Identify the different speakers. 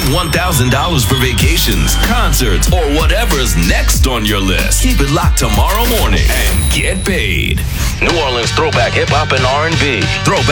Speaker 1: $1,000 for vacations, concerts, or whatever's next on your list. Keep it locked tomorrow morning and get paid.
Speaker 2: New Orleans throwback hip-hop and R&B. Throwback